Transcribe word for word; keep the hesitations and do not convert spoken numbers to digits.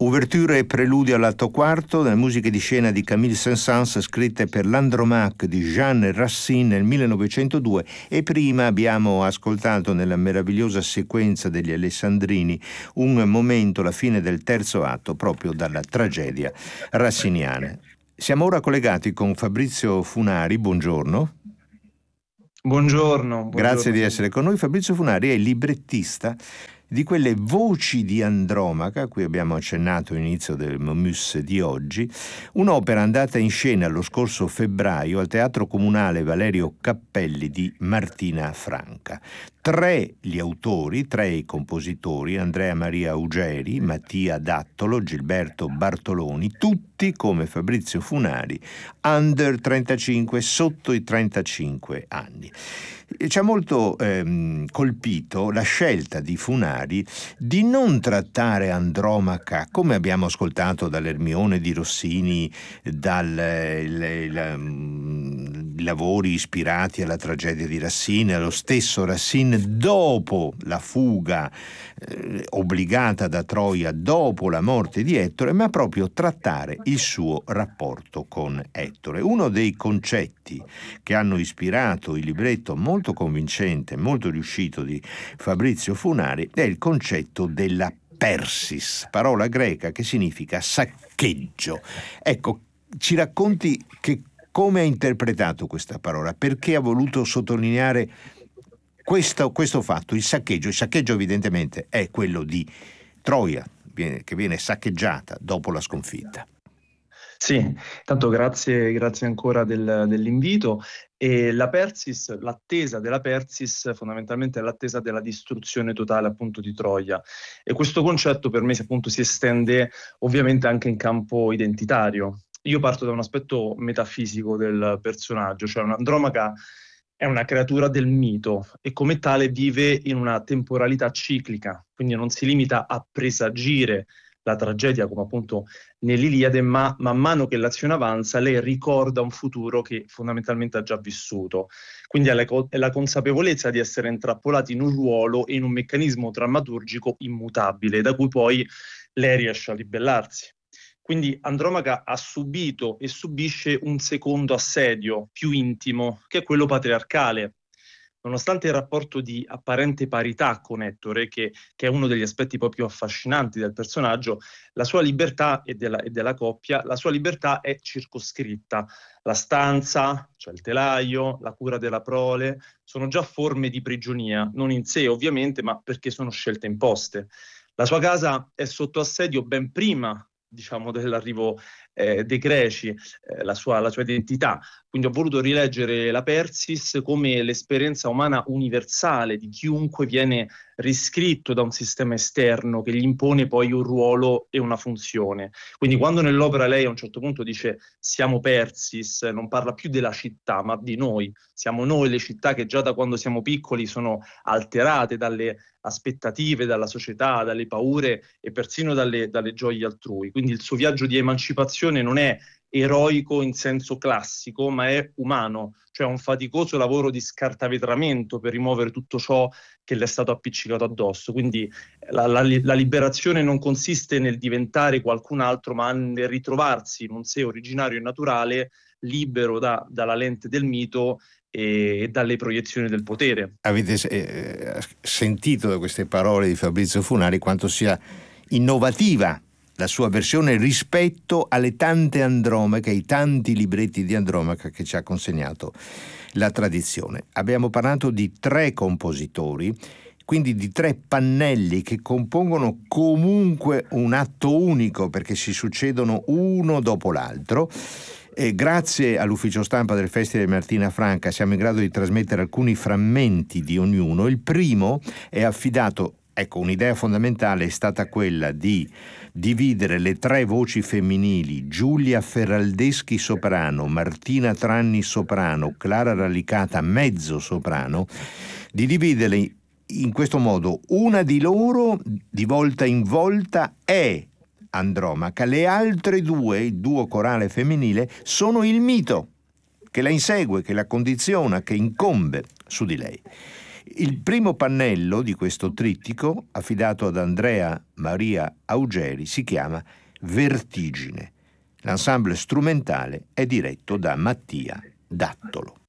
Ouverture e preludio all'atto quarto, delle musiche di scena di Camille Saint-Saëns scritte per l'Andromaque di Jean Racine nel millenovecentodue, e prima abbiamo ascoltato nella meravigliosa sequenza degli Alessandrini un momento, la fine del terzo atto, proprio dalla tragedia rassiniana. Siamo ora collegati con Fabrizio Funari, buongiorno. Buongiorno, buongiorno. Grazie di essere con noi. Fabrizio Funari è il librettista di quelle Voci di Andromaca, a cui abbiamo accennato all'inizio del Momus di oggi, un'opera andata in scena lo scorso febbraio al Teatro Comunale Valerio Cappelli di Martina Franca. Tre gli autori, tre i compositori, Andrea Maria Ugeri, Mattia Dattolo, Gilberto Bartoloni, tutti come Fabrizio Funari, under trentacinque, sotto i trentacinque anni. Ci ha molto ehm, colpito la scelta di Funari di non trattare Andromaca, come abbiamo ascoltato dall'Ermione di Rossini, dai lavori ispirati alla tragedia di Racine, allo stesso Racine dopo la fuga eh, obbligata da Troia, dopo la morte di Ettore, ma proprio trattare il suo rapporto con Ettore. Uno dei concetti che hanno ispirato il libretto molto convincente, molto riuscito di Fabrizio Funari è il concetto della Persis, parola greca che significa saccheggio. Ecco, ci racconti che come ha interpretato questa parola, perché ha voluto sottolineare questo, questo fatto, il saccheggio. Il saccheggio evidentemente è quello di Troia, che viene saccheggiata dopo la sconfitta. Sì, tanto grazie, grazie ancora del, dell'invito. E la Persis, l'attesa della Persis fondamentalmente è l'attesa della distruzione totale appunto di Troia, e questo concetto per me appunto si estende ovviamente anche in campo identitario. Io parto da un aspetto metafisico del personaggio, cioè un'Andromaca è una creatura del mito e come tale vive in una temporalità ciclica, quindi non si limita a presagire la tragedia come appunto nell'Iliade, ma man mano che l'azione avanza lei ricorda un futuro che fondamentalmente ha già vissuto. Quindi è la, è la consapevolezza di essere intrappolati in un ruolo e in un meccanismo drammaturgico immutabile, da cui poi lei riesce a ribellarsi. Quindi Andromaca ha subito e subisce un secondo assedio più intimo, che è quello patriarcale. Nonostante il rapporto di apparente parità con Ettore, che, che è uno degli aspetti poi più affascinanti del personaggio, la sua libertà e della, e della coppia, la sua libertà è circoscritta. La stanza, cioè il telaio, la cura della prole, sono già forme di prigionia, non in sé ovviamente, ma perché sono scelte imposte. La sua casa è sotto assedio ben prima, diciamo, dell'arrivo eh, dei Greci, eh, la sua, la sua identità. Quindi ho voluto rileggere la Persis come l'esperienza umana universale di chiunque viene riscritto da un sistema esterno che gli impone poi un ruolo e una funzione. Quindi quando nell'opera lei a un certo punto dice siamo Persis, non parla più della città, ma di noi. Siamo noi le città che già da quando siamo piccoli sono alterate dalle aspettative, dalla società, dalle paure e persino dalle, dalle gioie altrui. Quindi il suo viaggio di emancipazione non è eroico in senso classico, ma è umano, cioè un faticoso lavoro di scartavetramento per rimuovere tutto ciò che le è stato appiccicato addosso. Quindi la, la, la liberazione non consiste nel diventare qualcun altro, ma nel ritrovarsi in un sé originario e naturale, libero da, dalla lente del mito e dalle proiezioni del potere. Avete eh, sentito da queste parole di Fabrizio Funari quanto sia innovativa la sua versione rispetto alle tante Andromache, ai tanti libretti di Andromaca che ci ha consegnato la tradizione. Abbiamo parlato di tre compositori, quindi di tre pannelli che compongono comunque un atto unico perché si succedono uno dopo l'altro. E grazie all'ufficio stampa del Festival di Martina Franca siamo in grado di trasmettere alcuni frammenti di ognuno. Il primo è affidato, ecco, un'idea fondamentale è stata quella di dividere le tre voci femminili, Giulia Ferraldeschi soprano, Martina Tranni soprano, Clara Ralicata mezzo soprano, di dividerle in questo modo. Una di loro di volta in volta è Andromaca, le altre due, il duo corale femminile, sono il mito che la insegue, che la condiziona, che incombe su di lei. Il primo pannello di questo trittico, affidato ad Andrea Maria Augeri, si chiama Vertigine. L'ensemble strumentale è diretto da Mattia Dattolo.